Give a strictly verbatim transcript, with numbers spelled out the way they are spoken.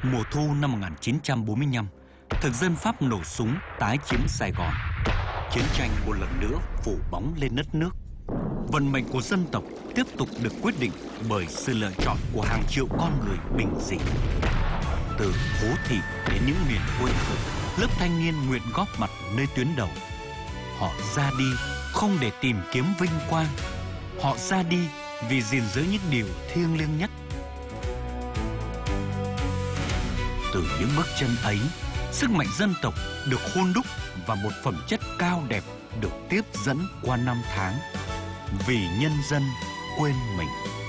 Mùa thu năm một nghìn chín trăm bốn mươi lăm, thực dân Pháp nổ súng tái chiếm Sài Gòn. Chiến tranh một lần nữa phủ bóng lên đất nước. Vận mệnh của dân tộc tiếp tục được quyết định bởi sự lựa chọn của hàng triệu con người bình dị. Từ phố thị đến những miền quê, lớp thanh niên nguyện góp mặt nơi tuyến đầu. Họ ra đi không để tìm kiếm vinh quang, họ ra đi vì gìn giữ những điều thiêng liêng nhất. Từ những bước chân ấy, sức mạnh dân tộc được hun đúc và một phẩm chất cao đẹp được tiếp dẫn qua năm tháng. Vì nhân dân quên mình.